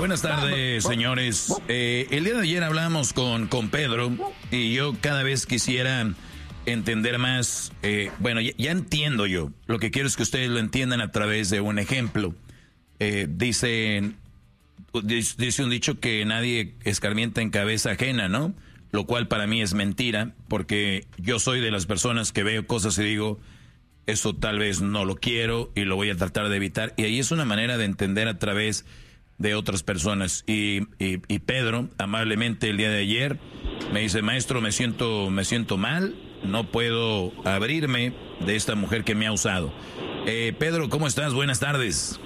Buenas tardes, señores. El día de ayer hablamos con Pedro y yo cada vez quisiera entender más. Bueno, ya entiendo yo. Lo que quiero es que ustedes lo entiendan a través de un ejemplo. Dice un dicho que nadie escarmienta en cabeza ajena, ¿no? Lo cual para mí es mentira, porque yo soy de las personas que veo cosas y digo, eso tal vez no lo quiero y lo voy a tratar de evitar. Y ahí es una manera de entender a través de otras personas. Y Pedro, amablemente el día de ayer, me dice, maestro, me siento mal, no puedo abrirme de esta mujer que me ha usado. Pedro, ¿cómo estás? Buenas tardes.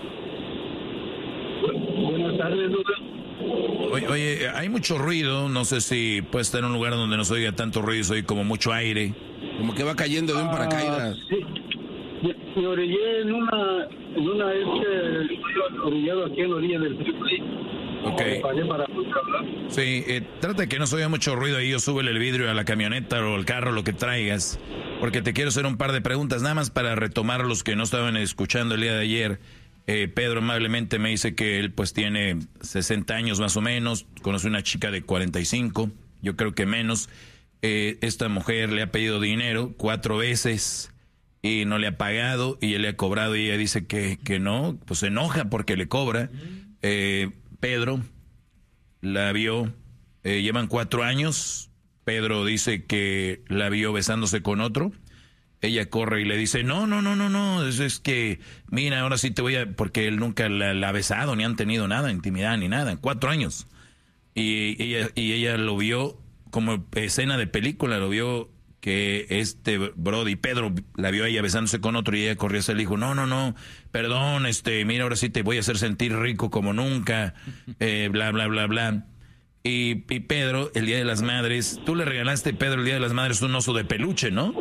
Buenas tardes, Luca. Oye, hay mucho ruido, no sé si puedes estar en un lugar donde no se oiga tanto ruido, soy como mucho aire. Como que va cayendo de un paracaídas. Sí, me orillé en una orillado aquí en la orilla del freeway. Ok. Sí, trata de que no se oiga mucho ruido ahí, o súbele el vidrio a la camioneta o al carro, lo que traigas, porque te quiero hacer un par de preguntas, nada más para retomar los que no estaban escuchando el día de ayer. Pedro amablemente me dice que él pues tiene 60 años más o menos, conoce una chica de 45, yo creo que menos. Esta mujer le ha pedido dinero 4 veces y no le ha pagado y él le ha cobrado y ella dice que no, pues se enoja porque le cobra. Pedro la vio, llevan 4 años, Pedro dice que la vio besándose con otro. Ella corre y le dice, no, es que, mira, ahora sí te voy a... Porque él nunca la ha besado, ni han tenido nada, intimidad, ni nada, en 4 años. Y ella lo vio como escena de película, lo vio que Brody, Pedro, la vio a ella besándose con otro y ella corrió y le dijo, no, perdón, mira, ahora sí te voy a hacer sentir rico como nunca, bla, bla, bla, bla. Y Pedro, el Día de las Madres, tú le regalaste, Pedro, el Día de las Madres un oso de peluche, ¿no?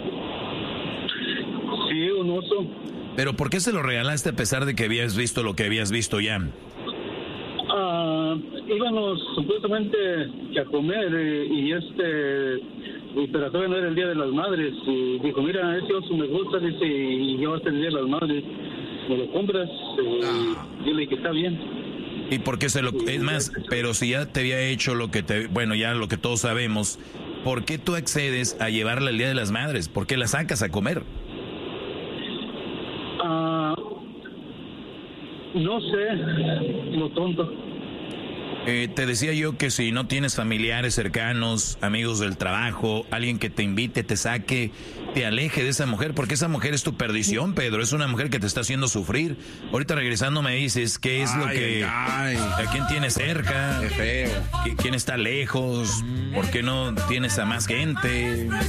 Sí, un oso. Pero ¿por qué se lo regalaste a pesar de que habías visto lo que habías visto ya? Íbamos supuestamente a comer pero todavía no era el Día de las Madres y dijo, mira, ese oso me gusta, dice, y ya va a ser el Día de las Madres, ¿me lo compras? Yo le dije, está bien. ¿Y por qué es más, pero si ya te había hecho ya lo que todos sabemos, ¿por qué tú accedes a llevarla el Día de las Madres? ¿Por qué la sacas a comer? No sé, lo tonto. Te decía yo que si no tienes familiares cercanos, amigos del trabajo, alguien que te invite, te saque, te aleje de esa mujer, porque esa mujer es tu perdición, Pedro, es una mujer que te está haciendo sufrir. Ahorita regresando me dices qué es a quién tienes cerca, qué feo, quién está lejos, por qué no tienes a más gente.